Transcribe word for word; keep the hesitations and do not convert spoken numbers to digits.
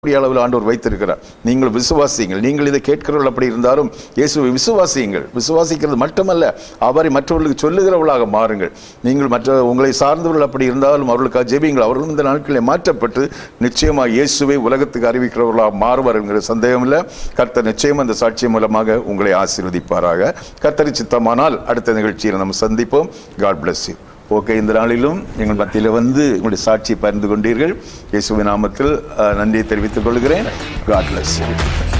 அளவில் ஆண்டவர் வைத்திருக்கிறார். நீங்கள் விசுவாசியுங்கள். நீங்கள் இதை கேட்கிறவர்கள் அப்படி இருந்தாலும் இயேசுவை விசுவாசியுங்கள். விசுவாசிக்கிறது மட்டுமல்ல, அவரை மற்றவர்களுக்கு சொல்லுகிறவர்களாக மாறுங்கள். நீங்கள் மற்ற உங்களை சார்ந்தவர்கள் அப்படி இருந்தாலும் அவர்களுக்காக ஜெபியுங்கள். அவர்களும் இந்த நாட்களில் மாற்றப்பட்டு நிச்சயமாக இயேசுவை உலகத்துக்கு அறிவிக்கிறவர்களாக மாறுவார் என்கிற சந்தேகம் இல்லை. கர்த்தர் நிச்சயம் அந்த சாட்சியம் மூலமாக உங்களை ஆசீர்வதிப்பாராக. கர்த்தர் சித்தமானால் அடுத்த நிகழ்ச்சியில் நம்ம சந்திப்போம். God bless you. ஓகே, இந்த நாளிலும் எங்கள் மத்தியில் வந்து உங்களுடைய சாட்சியை பகிர்ந்து கொண்டீர்கள். இயேசுவின் நாமத்தில் நன்றியை தெரிவித்துக் கொள்கிறேன். God bless you.